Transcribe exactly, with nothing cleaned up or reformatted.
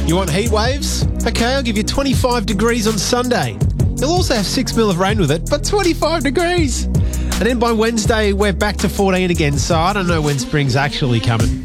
You want heat waves? Okay, I'll give you twenty-five degrees on Sunday. You'll also have six mil of rain with it, but twenty-five degrees. And then by Wednesday, we're back to fourteen again, so I don't know when spring's actually coming.